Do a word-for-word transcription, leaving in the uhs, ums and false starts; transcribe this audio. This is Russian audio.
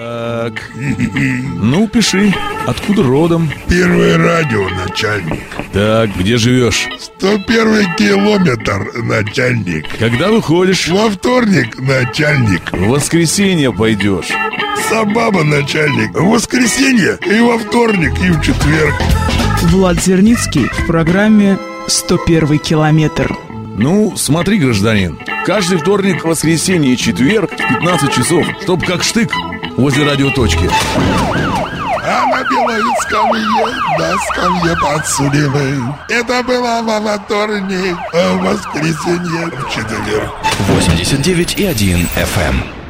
Так, ну пиши, откуда родом? Первое радио, начальник. Так, где живешь? сто первый километр, начальник. Когда выходишь? Во вторник, начальник. В воскресенье пойдешь. Собаба, начальник. В воскресенье и во вторник, и в четверг. Влад Зерницкий в программе «сто первый километр». Ну, смотри, гражданин, каждый вторник, воскресенье и четверг в пятнадцать часов, чтоб как штык возле радиоточки. А на белой скамье, на скамье подсудимый. Это было во вторник, а в воскресенье в четверг. восемьдесят девять и один эф эм.